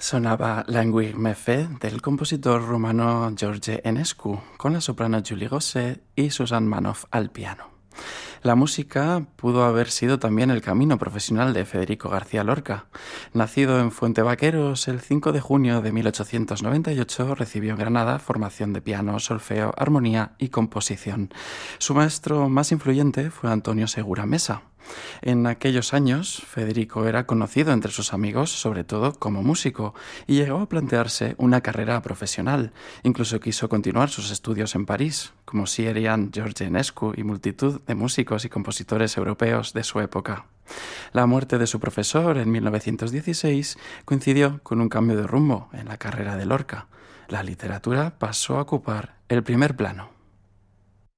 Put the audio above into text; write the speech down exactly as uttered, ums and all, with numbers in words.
Sonaba Languir me fait del compositor rumano George Enescu, con la soprano Julie Gosset y Susan Manoff al piano. La música pudo haber sido también el camino profesional de Federico García Lorca. Nacido en Fuentevaqueros el cinco de junio de mil ochocientos noventa y ocho, recibió en Granada formación de piano, solfeo, armonía y composición. Su maestro más influyente fue Antonio Segura Mesa. En aquellos años, Federico era conocido entre sus amigos, sobre todo como músico, y llegó a plantearse una carrera profesional. Incluso quiso continuar sus estudios en París, como si harían George Enescu y multitud de músicos y compositores europeos de su época. La muerte de su profesor en mil novecientos dieciséis coincidió con un cambio de rumbo en la carrera de Lorca. La literatura pasó a ocupar el primer plano.